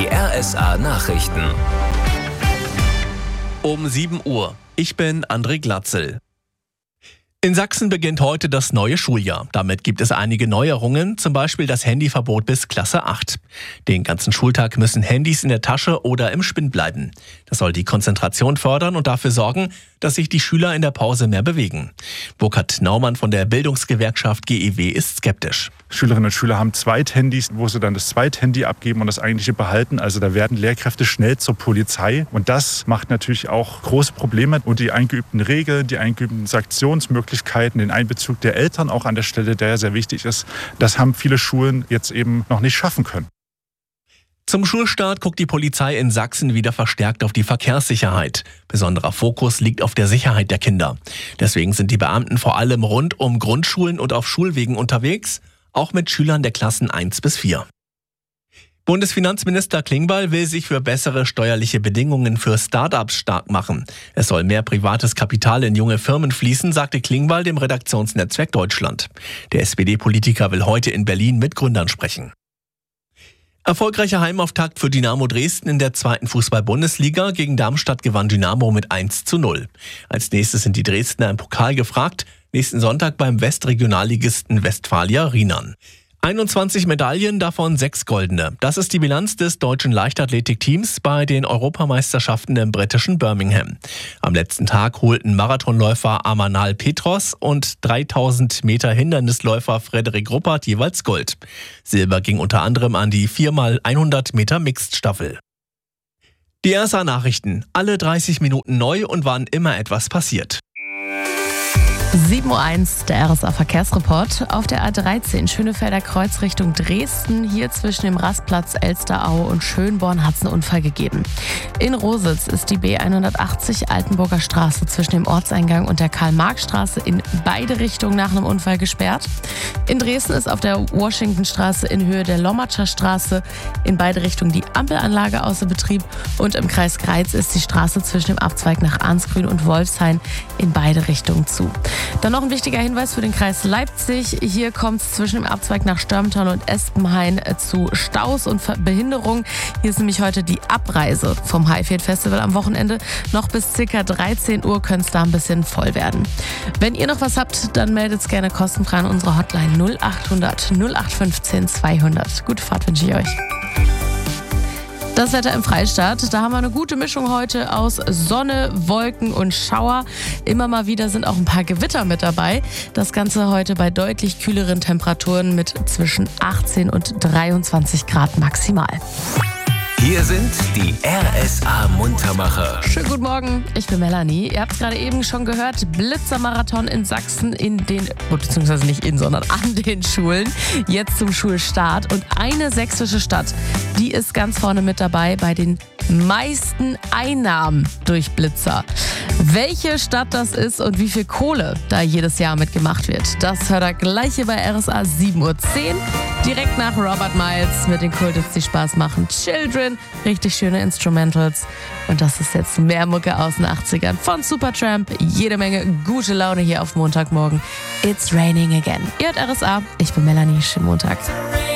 Die RSA Nachrichten. Um 7 Uhr. Ich bin André Glatzel. In Sachsen beginnt heute das neue Schuljahr. Damit gibt es einige Neuerungen, zum Beispiel das Handyverbot bis Klasse 8. Den ganzen Schultag müssen Handys in der Tasche oder im Spind bleiben. Das soll die Konzentration fördern und dafür sorgen, dass sich die Schüler in der Pause mehr bewegen. Burkhard Naumann von der Bildungsgewerkschaft GEW ist skeptisch. Schülerinnen und Schüler haben Zweithandys, wo sie dann das Zweithandy abgeben und das eigentliche behalten. Also da werden Lehrkräfte schnell zur Polizei. Und das macht natürlich auch große Probleme. Und die eingeübten Regeln, die eingeübten Sanktionsmöglichkeiten, den Einbezug der Eltern auch an der Stelle, der sehr wichtig ist, das haben viele Schulen jetzt eben noch nicht schaffen können. Zum Schulstart guckt die Polizei in Sachsen wieder verstärkt auf die Verkehrssicherheit. Besonderer Fokus liegt auf der Sicherheit der Kinder. Deswegen sind die Beamten vor allem rund um Grundschulen und auf Schulwegen unterwegs, auch mit Schülern der Klassen 1 bis 4. Bundesfinanzminister Klingbeil will sich für bessere steuerliche Bedingungen für Start-ups stark machen. Es soll mehr privates Kapital in junge Firmen fließen, sagte Klingbeil dem Redaktionsnetzwerk Deutschland. Der SPD-Politiker will heute in Berlin mit Gründern sprechen. Erfolgreicher Heimauftakt für Dynamo Dresden in der 2. Fußball-Bundesliga. Gegen Darmstadt gewann Dynamo mit 1:0. Als nächstes sind die Dresdner im Pokal gefragt, nächsten Sonntag beim Westregionalligisten Westfalia Riemann. 21 Medaillen, davon 6 goldene. Das ist die Bilanz des deutschen Leichtathletikteams bei den Europameisterschaften im britischen Birmingham. Am letzten Tag holten Marathonläufer Amanal Petros und 3000 Meter Hindernisläufer Frederik Ruppert jeweils Gold. Silber ging unter anderem an die 4x100 Meter Mixed-Staffel. Die RSA Nachrichten, alle 30 Minuten neu und wann immer etwas passiert. 7:01 Uhr, der RSA Verkehrsreport. Auf der A13 Schönefelder Kreuz Richtung Dresden. Hier zwischen dem Rastplatz Elsteraue und Schönborn hat es einen Unfall gegeben. In Rositz ist die B180 Altenburger Straße zwischen dem Ortseingang und der Karl-Marx-Straße in beide Richtungen nach einem Unfall gesperrt. In Dresden ist auf der Washingtonstraße in Höhe der Lommatscher Straße in beide Richtungen die Ampelanlage außer Betrieb. Und im Kreis Greiz ist die Straße zwischen dem Abzweig nach Arnsgrün und Wolfshain in beide Richtungen zu. Dann noch ein wichtiger Hinweis für den Kreis Leipzig. Hier kommt es zwischen dem Abzweig nach Störmtal und Espenhain zu Staus und Behinderung. Hier ist nämlich heute die Abreise vom Highfield Festival am Wochenende. Noch bis ca. 13 Uhr könnte es da ein bisschen voll werden. Wenn ihr noch was habt, dann meldet es gerne kostenfrei an unsere Hotline 0800 0815 200. Gute Fahrt wünsche ich euch. Das Wetter im Freistaat, da haben wir eine gute Mischung heute aus Sonne, Wolken und Schauer. Immer mal wieder sind auch ein paar Gewitter mit dabei. Das Ganze heute bei deutlich kühleren Temperaturen mit zwischen 18 und 23 Grad maximal. Hier sind die RSA Muntermacher. Schönen guten Morgen, ich bin Melanie. Ihr habt es gerade eben schon gehört, Blitzermarathon in Sachsen beziehungsweise nicht sondern an den Schulen. Jetzt zum Schulstart. Und eine sächsische Stadt, die ist ganz vorne mit dabei bei den meisten Einnahmen durch Blitzer. Welche Stadt das ist und wie viel Kohle da jedes Jahr mitgemacht wird, das hört ihr gleich hier bei RSA 7:10 Uhr. Direkt nach Robert Miles mit den Kulthits, die Spaß machen. Children, richtig schöne Instrumentals. Und das ist jetzt mehr Mucke aus den 80ern von Supertramp. Jede Menge gute Laune hier auf Montagmorgen. It's raining again. Ihr hört RSA, ich bin Melanie, schönen Montag.